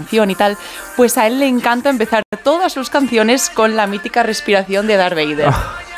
canción y tal, pues a él le encanta empezar todas sus canciones con la mítica respiración de Darth Vader.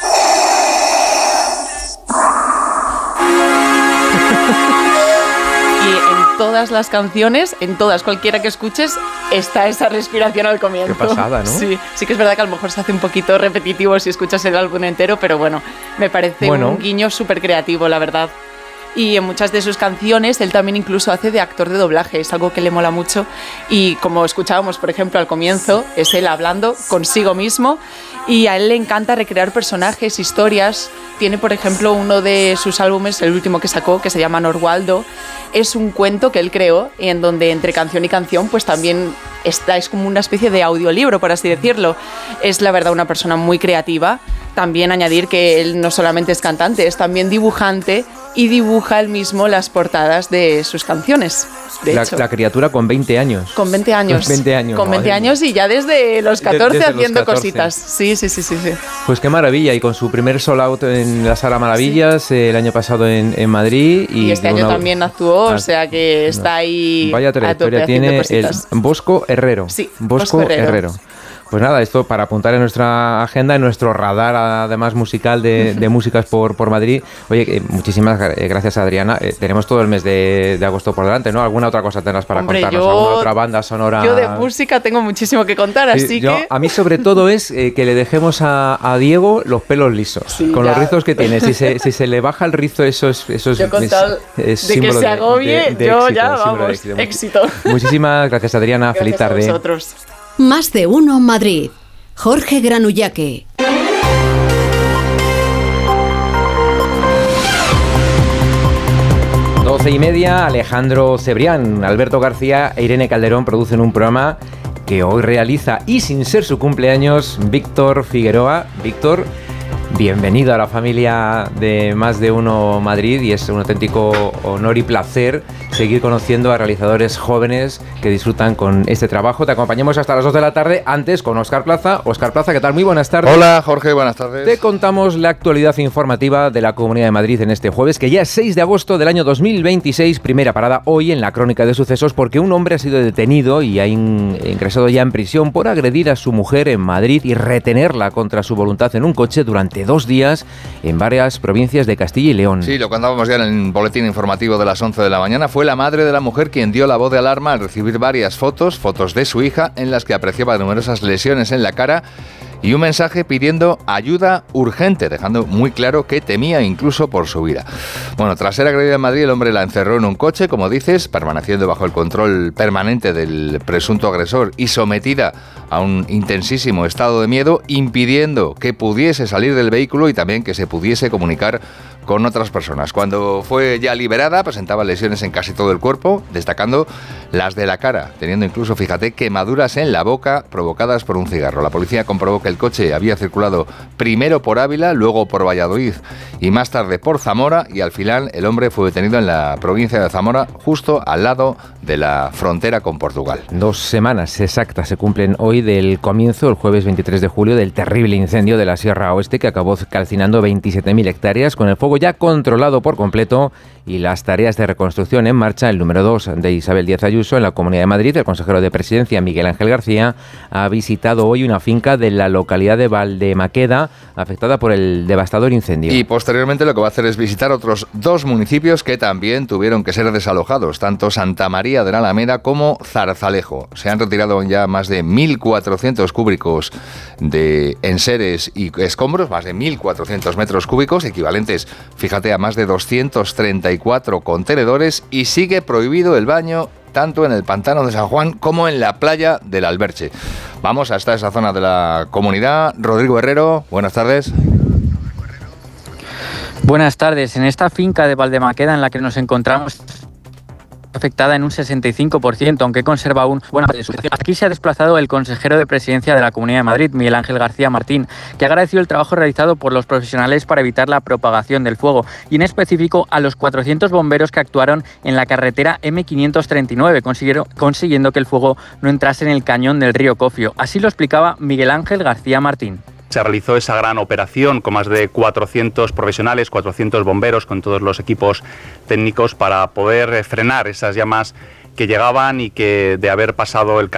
Todas las canciones, en todas, cualquiera que escuches, está esa respiración al comienzo. Qué pasada, ¿no? Sí que es verdad que a lo mejor se hace un poquito repetitivo si escuchas el álbum entero, pero bueno, me parece un guiño súper creativo, la verdad. Y en muchas de sus canciones él también incluso hace de actor de doblaje, es algo que le mola mucho. Y como escuchábamos, por ejemplo, al comienzo, es él hablando consigo mismo y a él le encanta recrear personajes, historias. Tiene, por ejemplo, uno de sus álbumes, el último que sacó, que se llama Norwaldo. Es un cuento que él creó en donde entre canción y canción pues también está, es como una especie de audiolibro, por así decirlo. Es la verdad una persona muy creativa. También añadir que él no solamente es cantante, es también dibujante y dibuja él mismo las portadas de sus canciones. La criatura con 20 años. Con 20 años. 20 años. Con 20 años y ya desde los 14 desde haciendo los 14. Cositas. Sí. Pues qué maravilla. Y con su primer sold out en la Sala Maravillas el año pasado en Madrid. Y este año también actuó, o sea que está ahí. Vaya trayectoria tiene el Bosco Herrero. Sí, Bosco Herrero. Pues nada, esto para apuntar en nuestra agenda, en nuestro radar además musical de músicas por Madrid. Oye, muchísimas gracias, Adriana. Tenemos todo el mes de agosto por delante, ¿no? ¿Alguna otra cosa tendrás para contarnos? ¿Alguna otra banda sonora? Yo de música tengo muchísimo que contar, así que... A mí sobre todo es que le dejemos a Diego los pelos lisos, con los rizos que tiene. Si se le baja el rizo, eso es yo con tal de que se agobie, yo éxito, ya, vamos, éxito. Muchísimas gracias, Adriana. Gracias feliz tarde. A vosotros. Más de uno Madrid. Jorge Granullaque. Doce y media, Alejandro Cebrián, Alberto García e Irene Calderón producen un programa que hoy realiza, y sin ser su cumpleaños, Víctor Figueroa. Víctor, bienvenido a la familia de Más de Uno Madrid, y es un auténtico honor y placer seguir conociendo a realizadores jóvenes que disfrutan con este trabajo. Te acompañamos hasta las 2 de la tarde, antes con Óscar Plaza. Óscar Plaza, ¿qué tal? Muy buenas tardes. Hola, Jorge, buenas tardes. Te contamos la actualidad informativa de la Comunidad de Madrid en este jueves, que ya es 6 de agosto del año 2026, primera parada hoy en la crónica de sucesos, porque un hombre ha sido detenido y ha ingresado ya en prisión por agredir a su mujer en Madrid y retenerla contra su voluntad en un coche durante 2 días en varias provincias de Castilla y León. Sí, lo contábamos ya en el boletín informativo de las 11 de la mañana. Fue la madre de la mujer quien dio la voz de alarma al recibir varias fotos de su hija en las que apreciaba numerosas lesiones en la cara y un mensaje pidiendo ayuda urgente, dejando muy claro que temía incluso por su vida. Bueno, tras ser agredida en Madrid, el hombre la encerró en un coche, como dices, permaneciendo bajo el control permanente del presunto agresor y sometida a un intensísimo estado de miedo, impidiendo que pudiese salir del vehículo y también que se pudiese comunicar con otras personas. Cuando fue ya liberada, presentaba lesiones en casi todo el cuerpo, destacando las de la cara, teniendo incluso, fíjate, quemaduras en la boca provocadas por un cigarro. La policía comprobó que el coche había circulado primero por Ávila, luego por Valladolid y más tarde por Zamora, y al final el hombre fue detenido en la provincia de Zamora, justo al lado de la frontera con Portugal. 2 semanas exactas se cumplen hoy del comienzo, el jueves 23 de julio, del terrible incendio de la Sierra Oeste que acabó calcinando 27.000 hectáreas, con el fuego ya controlado por completo y las tareas de reconstrucción en marcha. El número 2 de Isabel Díaz Ayuso en la Comunidad de Madrid, el consejero de Presidencia Miguel Ángel García, ha visitado hoy una finca de la localidad de Valdemaqueda afectada por el devastador incendio. Y posteriormente lo que va a hacer es visitar otros 2 municipios que también tuvieron que ser desalojados, tanto Santa María de la Alameda como Zarzalejo. Se han retirado ya más de 1.400 cúbicos de enseres y escombros, más de 1.400 metros cúbicos, equivalentes, fíjate, a más de 234 contenedores, y sigue prohibido el baño tanto en el pantano de San Juan como en la playa del Alberche. Vamos hasta esa zona de la comunidad. Rodrigo Herrero, buenas tardes. Buenas tardes. En esta finca de Valdemaqueda en la que nos encontramos, afectada en un 65%, aunque conserva aún buena parte de su vegetación. Aquí se ha desplazado el consejero de Presidencia de la Comunidad de Madrid, Miguel Ángel García Martín, que ha agradecido el trabajo realizado por los profesionales para evitar la propagación del fuego, y en específico a los 400 bomberos que actuaron en la carretera M539, consiguiendo que el fuego no entrase en el cañón del río Cofio. Así lo explicaba Miguel Ángel García Martín. Se realizó esa gran operación con más de 400 profesionales, 400 bomberos, con todos los equipos técnicos para poder frenar esas llamas que llegaban y que, de haber pasado el cañón